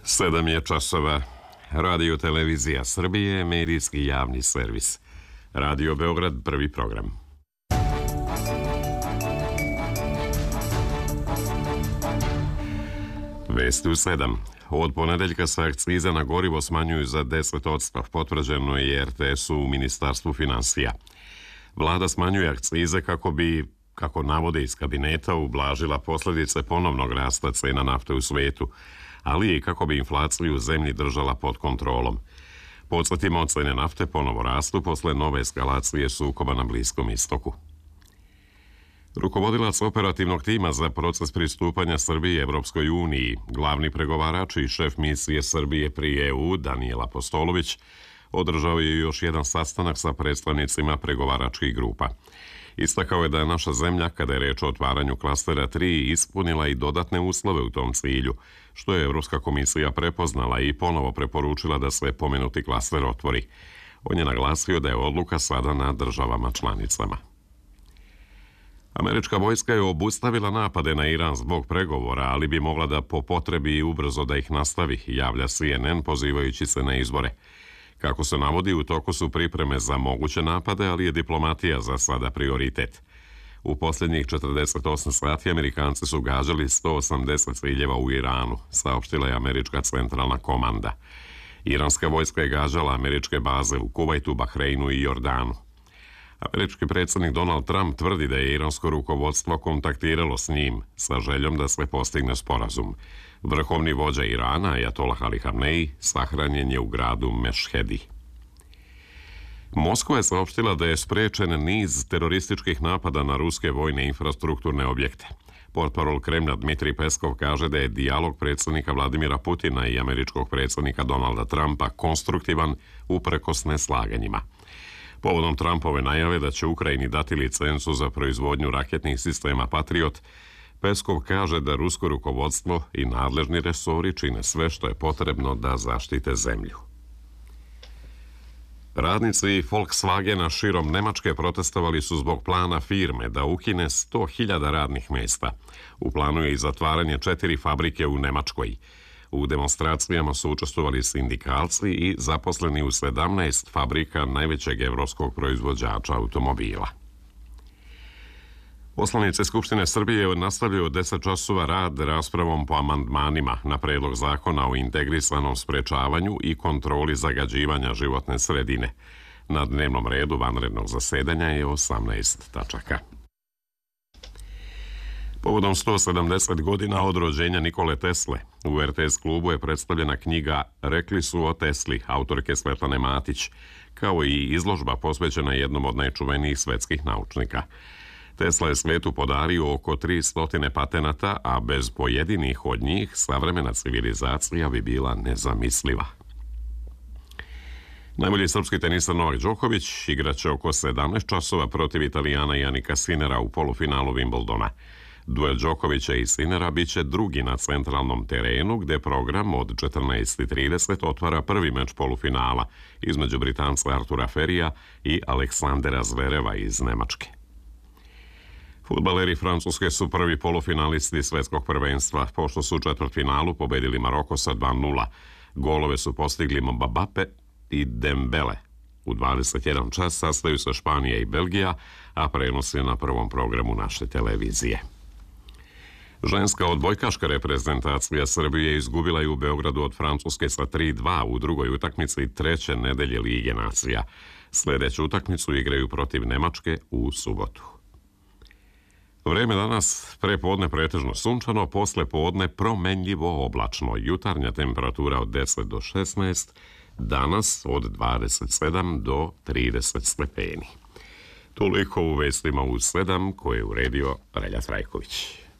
7 je časova. Radio Televizija Srbije, medijski javni servis. Radio Beograd, prvi program. Vesti u 7. Od ponedeljka se akcize na gorivo smanjuju za 10%, potvrđeno je RTS-u u Ministarstvu finansija. Vlada smanjuje akcize kako navode iz kabineta, ublažila posljedice ponovnog rasta cena nafte u svetu, ali i kako bi inflaciju u zemlji držala pod kontrolom. Podsjetimo, cene nafte ponovo rastu posle nove eskalacije sukoba na Bliskom istoku. Rukovodilac operativnog tima za proces pristupanja Srbije Evropskoj uniji, glavni pregovarač i šef misije Srbije pri EU, Danijel Apostolović, održao je još jedan sastanak sa predstavnicima pregovaračkih grupa. Istakao je da je naša zemlja, kada je reč o otvaranju klastera 3, ispunila i dodatne uslove u tom cilju, što je Evropska komisija prepoznala i ponovo preporučila da se pomenuti klaster otvori. On je naglasio da je odluka sada na državama članicama. Američka vojska je obustavila napade na Iran zbog pregovora, ali bi mogla da po potrebi i ubrzo da ih nastavi, javlja CNN pozivajući se na izbore. Kako se navodi, u toku su pripreme za moguće napade, ali je diplomatija za sada prioritet. U posljednjih 48 sati Amerikanci su gađali 180 ciljeva u Iranu, saopštila je američka centralna komanda. Iranska vojska je gađala američke baze u Kuvajtu, Bahreinu i Jordanu. Američki predsjednik Donald Trump tvrdi da je iransko rukovodstvo kontaktiralo s njim sa željom da se postigne sporazum. Vrhovni vođa Irana, Ajatolah Ali Hamneji, sahranjen je u gradu Mešhedi. Moskva je saopštila da je sprečen niz terorističkih napada na ruske vojne infrastrukturne objekte. Portparol Kremlja Dmitrij Peskov kaže da je dijalog predsjednika Vladimira Putina i američkog predsjednika Donalda Trumpa konstruktivan uprkos neslaganjima. Povodom Trumpove najave da će Ukrajini dati licencu za proizvodnju raketnih sistema Patriot, Peskov kaže da rusko rukovodstvo i nadležni resori čine sve što je potrebno da zaštite zemlju. Radnici Volkswagena širom Nemačke protestovali su zbog plana firme da ukine 100.000 radnih mjesta. U planu je i zatvaranje 4 fabrike u Nemačkoj. U demonstracijama su učestvovali sindikalci i zaposleni u 17 fabrika najvećeg evropskog proizvođača automobila. Poslanici Skupštine Srbije nastavljaju 10 časova rad raspravom po amandmanima na predlog zakona o integrisanom sprečavanju i kontroli zagađivanja životne sredine. Na dnevnom redu vanrednog zasedanja je 18 tačaka. Povodom 170 godina od rođenja Nikole Tesle, u RTS klubu je predstavljena knjiga Rekli su o Tesli, autorke Svetlane Matić, kao i izložba posvećena jednom od najčuvenijih svetskih naučnika. Tesla je svetu podario oko 300 patenata, a bez pojedinih od njih savremena civilizacija bi bila nezamisliva. Najbolji srpski tenisar Novak Đoković igraće oko 17 časova protiv Italijana Janika Sinera u polufinalu Wimbledona. Duel Đokovića i Sinera biće drugi na centralnom terenu, gde program od 14:30 otvara prvi meč polufinala između Britanca Artura Ferija i Aleksandera Zvereva iz Nemačke. Fudbaleri Francuske su prvi polufinalisti svetskog prvenstva, pošto su u četvrtfinalu pobedili Maroko sa 2:0. Golove su postigli Mbappe i Dembele. U 21 čas sastaju se Španija i Belgija, a prenos je na prvom programu naše televizije. Ženska odbojkaška reprezentacija Srbije izgubila je u Beogradu od Francuske sa 3:2 u drugoj utakmici treće nedelje Lige nacija. Sljedeću utakmicu igraju protiv Nemačke u subotu. Vreme danas prepodne pretežno sunčano, posle podne promenljivo oblačno. Jutarnja temperatura od 10 do 16, danas od 27 do 30 stepeni. Toliko u vestima u 7 koje je uredio Relja Trajković.